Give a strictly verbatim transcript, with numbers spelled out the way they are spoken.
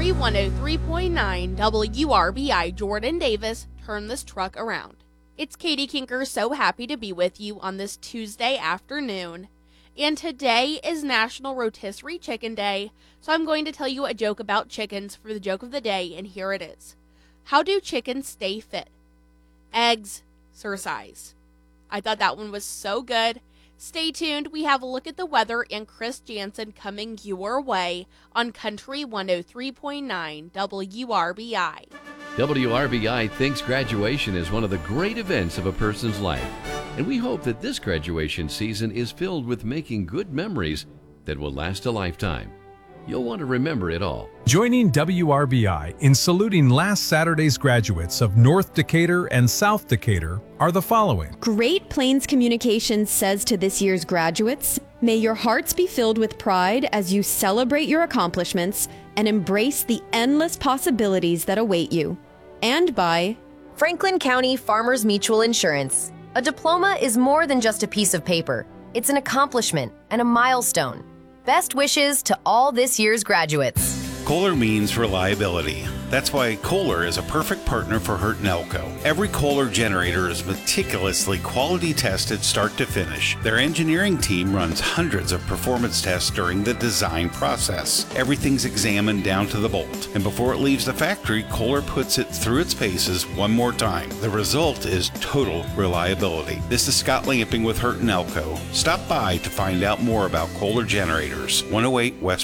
Country one oh three point nine W R B I, Jordan Davis, turn this truck around. It's Katie Kinker, so happy to be with you on this Tuesday afternoon. And today is National Rotisserie Chicken Day, so I'm going to tell you a joke about chickens for the joke of the day, and here it is. How do chickens stay fit? Eggs, exercise. I thought that one was so good. Stay tuned. We have a look at the weather and Chris Jansen coming your way on Country one oh three point nine W R B I. W R B I thinks graduation is one of the great events of a person's life, and we hope that this graduation season is filled with making good memories that will last a lifetime. You'll want to remember it all. Joining W R B I in saluting last Saturday's graduates of North Decatur and South Decatur are the following. Great Plains Communications says to this year's graduates, may your hearts be filled with pride as you celebrate your accomplishments and embrace the endless possibilities that await you. And by Franklin County Farmers Mutual Insurance. A diploma is more than just a piece of paper. It's an accomplishment and a milestone. Best wishes to all this year's graduates. Kohler means reliability. That's why Kohler is a perfect partner for Hurt and Elko. Every Kohler generator is meticulously quality tested start to finish. Their engineering team runs hundreds of performance tests during the design process. Everything's examined down to the bolt, and before it leaves the factory, Kohler puts it through its paces one more time. The result is total reliability. This is Scott Lamping with Hurt and Elko. Stop by to find out more about Kohler generators. one oh eight West